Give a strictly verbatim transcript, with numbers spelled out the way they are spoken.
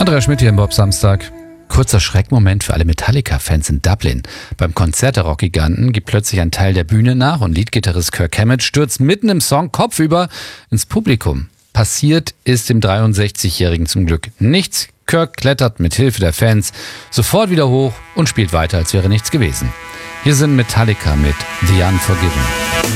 Andreas Schmidt hier im Bob Samstag. Kurzer Schreckmoment für alle Metallica-Fans in Dublin. Beim Konzert der Rockgiganten gibt plötzlich ein Teil der Bühne nach und Leadgitarrist Kirk Hammett stürzt mitten im Song kopfüber ins Publikum. Passiert ist dem dreiundsechzigjährigen zum Glück nichts. Kirk klettert mit Hilfe der Fans sofort wieder hoch und spielt weiter, als wäre nichts gewesen. Hier sind Metallica mit The Unforgiven.